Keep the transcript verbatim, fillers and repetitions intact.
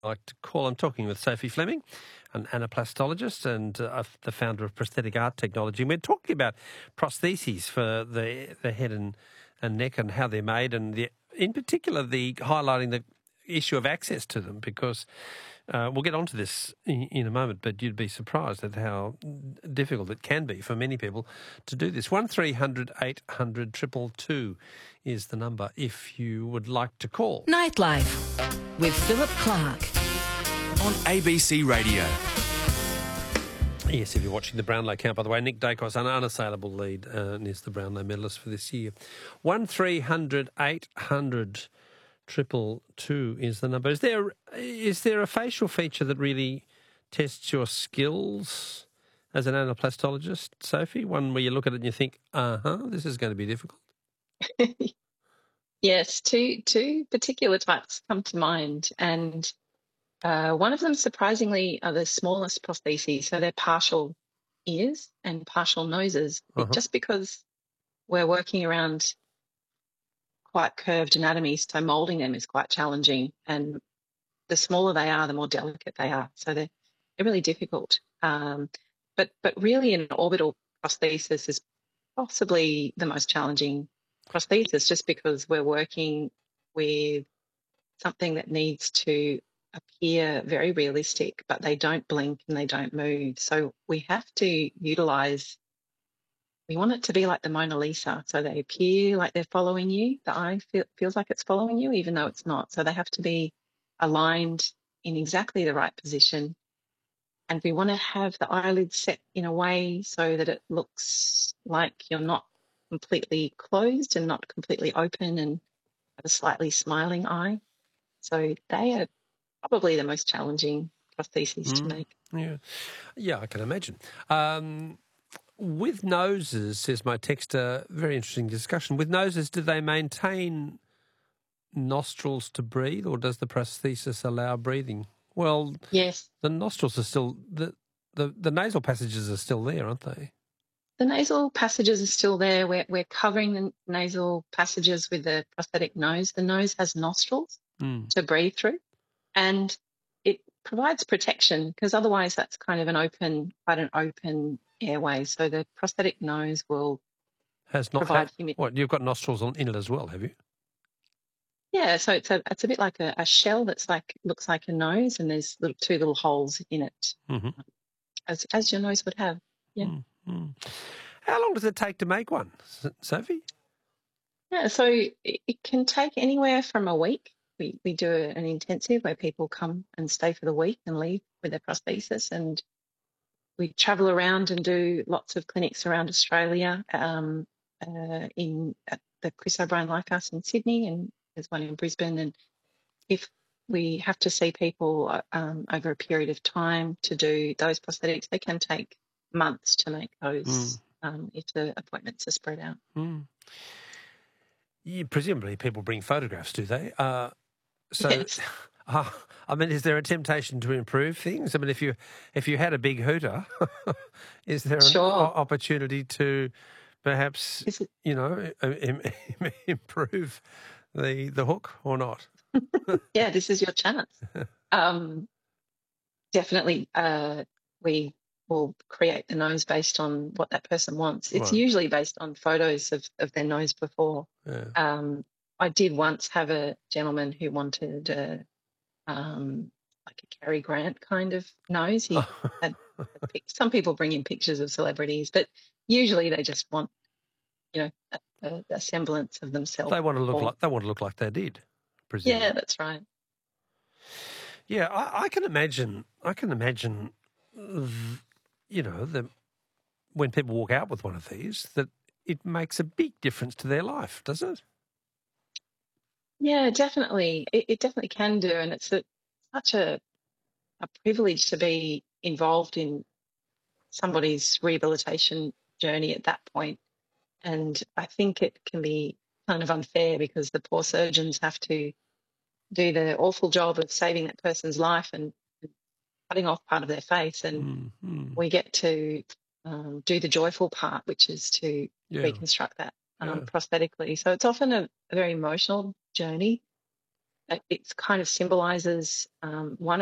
like to call. I'm talking with Sophie Fleming, an anaplastologist and uh, the founder of Prosthetic Art Technology. And we're talking about prostheses for the the head and, and neck and how they're made, and the, in particular the highlighting the issue of access to them, because uh, we'll get onto this in, in a moment, but you'd be surprised at how difficult it can be for many people to do this. one three hundred eight hundred two two two is the number if you would like to call. Nightlife with Philip Clark on A B C Radio. Yes, if you're watching the Brownlow count, by the way, Nick Dacos, an unassailable lead, uh, and is the Brownlow medalist for this year. one three hundred eight hundred Triple two is the number. Is there is there a facial feature that really tests your skills as an anaplastologist, Sophie? One where you look at it and you think, uh huh, this is going to be difficult. Yes, two two particular types come to mind, and uh, one of them, surprisingly, are the smallest prostheses. So they're partial ears and partial noses, Uh-huh. just because we're working around quite curved anatomies, so moulding them is quite challenging. And the smaller they are, the more delicate they are. So they're, they're really difficult. Um, but but really, an orbital prosthesis is possibly the most challenging prosthesis, just because we're working with something that needs to appear very realistic, but they don't blink and they don't move. So we have to utilise, we want it to be like the Mona Lisa. So they appear like they're following you. The eye feel, feels like it's following you, even though it's not. So they have to be aligned in exactly the right position. And we want to have the eyelids set in a way so that it looks like you're not completely closed and not completely open, and have a slightly smiling eye. So they are probably the most challenging prostheses Mm. to make. Yeah, yeah, I can imagine. Um, with noses, says my texter, very interesting discussion. With noses, do they maintain nostrils to breathe, or does the prosthesis allow breathing? Well, Yes. the nostrils are still, the, the, the nasal passages are still there, aren't they? The nasal passages are still there. We're, we're covering the nasal passages with the prosthetic nose. The nose has nostrils Mm. to breathe through, and it provides protection, because otherwise that's kind of an open, quite an open airway. So the prosthetic nose will Has not provide ha- humidity. What, you've got nostrils on in it as well, have you? Yeah, so it's a it's a bit like a, a shell that's like looks like a nose, and there's little, two little holes in it, Mm-hmm. as as your nose would have. Yeah. Mm-hmm. How long does it take to make one, S- Sophie? Yeah, so it, it can take anywhere from a week. We we do an intensive where people come and stay for the week and leave with their prosthesis, and we travel around and do lots of clinics around Australia. Um, uh, in at the Chris O'Brien Lifehouse in Sydney, and there's one in Brisbane. And if we have to see people um, over a period of time to do those prosthetics, they can take months to make those Mm. um, if the appointments are spread out. Mm. Yeah, presumably people bring photographs, do they? Uh, so, Yes. uh, I mean, is there a temptation to improve things? I mean, if you if you had a big hooter, is there an Sure. o- opportunity to perhaps, Is it- you know, im- im- improve the the hook or not? yeah, this is your chance. Um, definitely, uh, we will create the nose based on what that person wants. It's Right. usually based on photos of, of their nose before. Yeah. Um, I did once have a gentleman who wanted a, um, like a Cary Grant kind of nose. He had a pic- some people bring in pictures of celebrities, but usually they just want, you know, a, a, a semblance of themselves. They want to look Or- like they want to look like they did. Presumably. yeah, that's right. Yeah, I, I can imagine. I can imagine. th- You know, the, when people walk out with one of these, that it makes a big difference to their life, does it? Yeah, definitely. It, it definitely can do, and it's a, such a a privilege to be involved in somebody's rehabilitation journey at that point. And I think it can be kind of unfair, because the poor surgeons have to do the awful job of saving that person's life and cutting off part of their face, and Mm-hmm. we get to um, do the joyful part, which is to Yeah. reconstruct that um, Yeah. prosthetically. So it's often a, a very emotional journey. it kind of symbolises um, one